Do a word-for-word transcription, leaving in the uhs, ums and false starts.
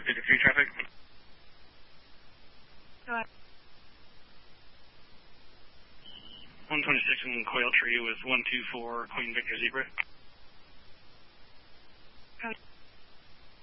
fifty-three traffic. Go ahead. one twenty-six in Coil Tree with one two four Queen Victor Zebra.